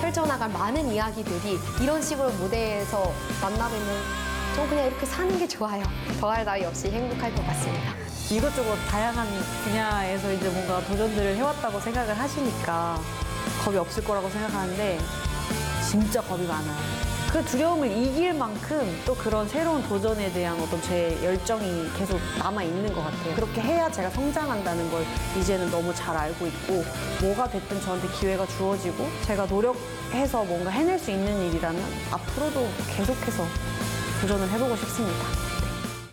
펼쳐나갈 많은 이야기들이 이런 식으로 무대에서 만나뵈면 전 그냥 이렇게 사는 게 좋아요. 더할 나위 없이 행복할 것 같습니다. 이것저것 다양한 분야에서 이제 뭔가 도전들을 해왔다고 생각을 하시니까 겁이 없을 거라고 생각하는데 진짜 겁이 많아요. 그 두려움을 이길 만큼 또 그런 새로운 도전에 대한 어떤 제 열정이 계속 남아있는 것 같아요. 그렇게 해야 제가 성장한다는 걸 이제는 너무 잘 알고 있고 뭐가 됐든 저한테 기회가 주어지고 제가 노력해서 뭔가 해낼 수 있는 일이라면 앞으로도 계속해서 도전을 해보고 싶습니다.